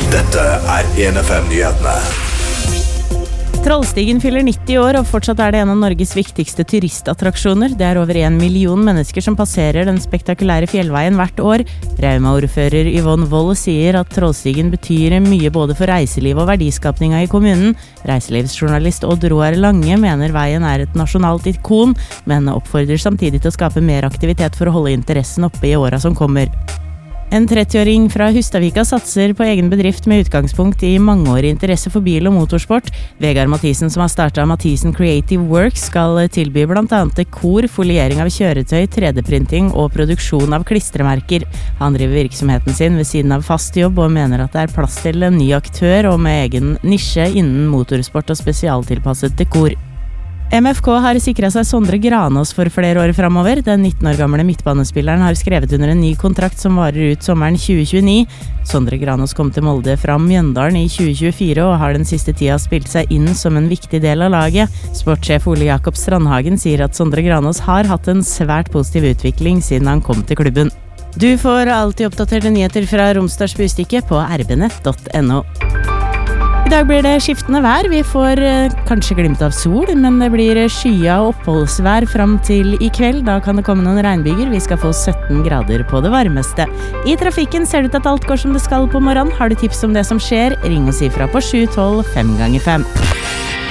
Dette 1FM-nyhetene. Trollstigen fyller 90 år, og fortsatt det en av Norges viktigste turistattraksjoner. Det over 1 million mennesker som passerer den spektakulære fjellveien hvert år. Rauma-ordfører Yvonne Wold sier at Trollstigen betyr mye både for reiseliv og verdiskapninga i kommunen. Reiselivsjournalist Odd Roar Lange mener veien et nasjonalt ikon, men oppfordrer samtidig til å skape mer aktivitet for å holde interessen oppe i åra som kommer. En 30-åring fra Hustadvika satser på egen bedrift med utgangspunkt i mangeårig interesse for bil- og motorsport. Vegard Mathisen, som har startet Mathisen Creative Works, skal tilby blant annet dekor, foliering av kjøretøy, 3D-printing og produksjon av klistremerker. Han driver virksomheten sin ved siden av fast jobb og mener at det plass til en ny aktør og med egen nisje innen motorsport og spesialtilpasset dekor. MFK har sikret seg Sondre Granås for flere år fremover. Den 19 år gamle midtbanespilleren har skrevet under en ny kontrakt som varer ut sommeren 2029. Sondre Granås kom til Molde fra Mjøndalen i 2024 og har den siste tida spilt seg inn som en viktig del av laget. Sportssjef Ole Jakob Strandhagen sier at Sondre Granås har hatt en svært positiv utvikling siden han kom til klubben. Du får alltid oppdaterte nyheter fra Romsdals Budstikke på rbnett.no. I dag blir det skiftende vær. Vi får kanskje glimt av sol, men det blir skya og oppholdsvær fram til i kveld. Da kan det komme noen regnbyger. Vi skal få 17 grader på det varmeste. I trafikken ser det ut at alt går som det skal på morgenen. Har du tips om det som skjer? Ring og si fra på 712 5x5.